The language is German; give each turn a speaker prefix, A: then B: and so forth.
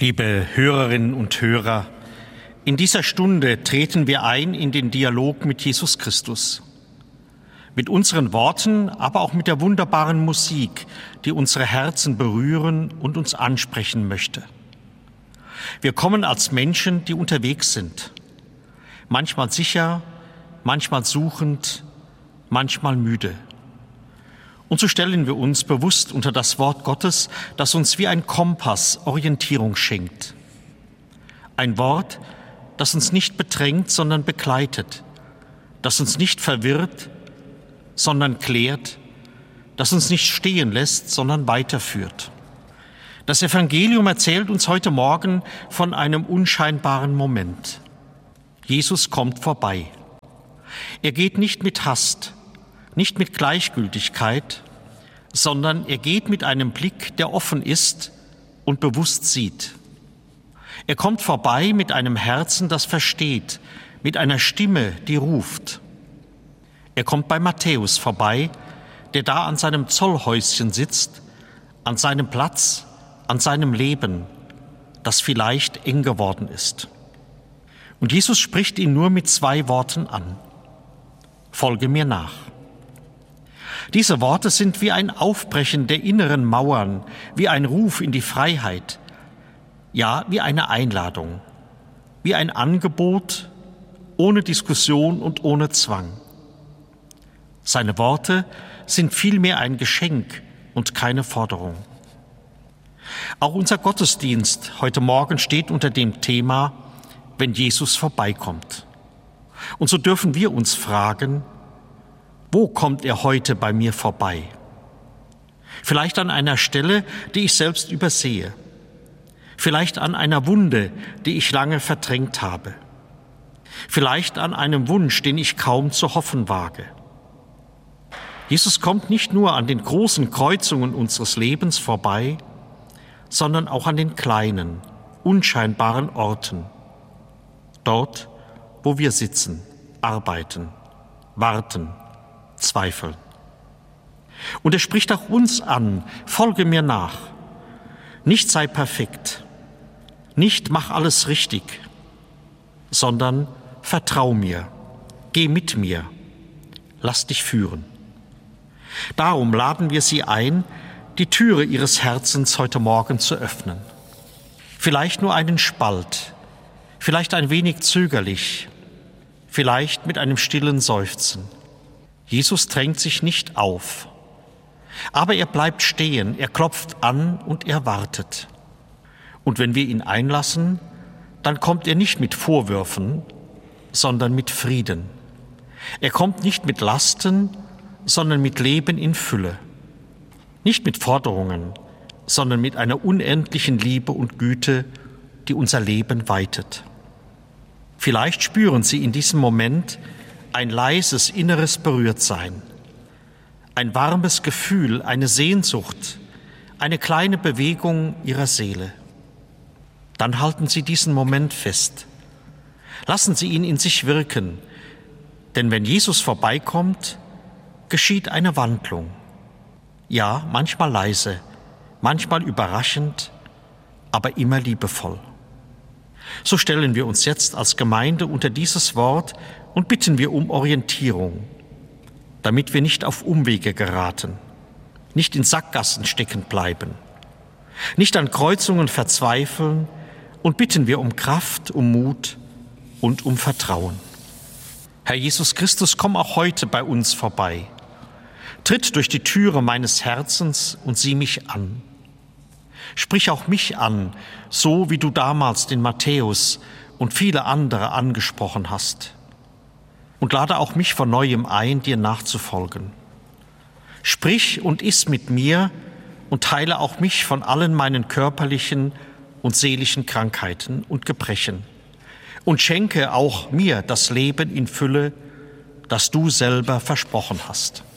A: Liebe Hörerinnen und Hörer, in dieser Stunde treten wir ein in den Dialog mit Jesus Christus. Mit unseren Worten, aber auch mit der wunderbaren Musik, die unsere Herzen berühren und uns ansprechen möchte. Wir kommen als Menschen, die unterwegs sind. Manchmal sicher, manchmal suchend, manchmal müde. Und so stellen wir uns bewusst unter das Wort Gottes, das uns wie ein Kompass Orientierung schenkt. Ein Wort, das uns nicht bedrängt, sondern begleitet, das uns nicht verwirrt, sondern klärt, das uns nicht stehen lässt, sondern weiterführt. Das Evangelium erzählt uns heute Morgen von einem unscheinbaren Moment. Jesus kommt vorbei. Er geht nicht mit Hast, nicht mit Gleichgültigkeit, sondern er geht mit einem Blick, der offen ist und bewusst sieht. Er kommt vorbei mit einem Herzen, das versteht, mit einer Stimme, die ruft. Er kommt bei Matthäus vorbei, der da an seinem Zollhäuschen sitzt, an seinem Platz, an seinem Leben, das vielleicht eng geworden ist. Und Jesus spricht ihn nur mit 2 Worten an. Folge mir nach. Diese Worte sind wie ein Aufbrechen der inneren Mauern, wie ein Ruf in die Freiheit, ja, wie eine Einladung, wie ein Angebot, ohne Diskussion und ohne Zwang. Seine Worte sind vielmehr ein Geschenk und keine Forderung. Auch unser Gottesdienst heute Morgen steht unter dem Thema, wenn Jesus vorbeikommt. Und so dürfen wir uns fragen, wo kommt er heute bei mir vorbei? Vielleicht an einer Stelle, die ich selbst übersehe. Vielleicht an einer Wunde, die ich lange verdrängt habe. Vielleicht an einem Wunsch, den ich kaum zu hoffen wage. Jesus kommt nicht nur an den großen Kreuzungen unseres Lebens vorbei, sondern auch an den kleinen, unscheinbaren Orten. Dort, wo wir sitzen, arbeiten, warten, zweifeln. Und er spricht auch uns an, folge mir nach. Nicht sei perfekt, nicht mach alles richtig, sondern vertrau mir, geh mit mir, lass dich führen. Darum laden wir Sie ein, die Türe Ihres Herzens heute Morgen zu öffnen. Vielleicht nur einen Spalt, vielleicht ein wenig zögerlich, vielleicht mit einem stillen Seufzen. Jesus drängt sich nicht auf, aber er bleibt stehen, er klopft an und er wartet. Und wenn wir ihn einlassen, dann kommt er nicht mit Vorwürfen, sondern mit Frieden. Er kommt nicht mit Lasten, sondern mit Leben in Fülle. Nicht mit Forderungen, sondern mit einer unendlichen Liebe und Güte, die unser Leben weitet. Vielleicht spüren Sie in diesem Moment ein leises inneres Berührtsein, ein warmes Gefühl, eine Sehnsucht, eine kleine Bewegung Ihrer Seele. Dann halten Sie diesen Moment fest. Lassen Sie ihn in sich wirken, denn wenn Jesus vorbeikommt, geschieht eine Wandlung. Ja, manchmal leise, manchmal überraschend, aber immer liebevoll. So stellen wir uns jetzt als Gemeinde unter dieses Wort und bitten wir um Orientierung, damit wir nicht auf Umwege geraten, nicht in Sackgassen stecken bleiben, nicht an Kreuzungen verzweifeln, und bitten wir um Kraft, um Mut und um Vertrauen. Herr Jesus Christus, komm auch heute bei uns vorbei. Tritt durch die Türe meines Herzens und sieh mich an. Sprich auch mich an, so wie du damals den Matthäus und viele andere angesprochen hast. Und lade auch mich von Neuem ein, dir nachzufolgen. Sprich und iss mit mir und teile auch mich von allen meinen körperlichen und seelischen Krankheiten und Gebrechen. Und schenke auch mir das Leben in Fülle, das du selber versprochen hast.